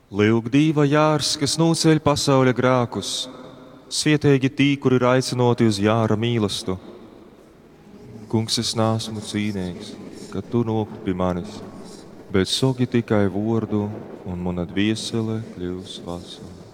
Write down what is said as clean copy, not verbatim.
Lūk, dīva jārs, kas nūceļ pasaules grēkus, svietīgi tī, kur ir aicinoti uz jāra mīlestību. Kungs, es neesmu cīnīgs, ka tu nokļūsi pie manis, bet soki tikai vārdu, un mana dvēsele kļūs vesela.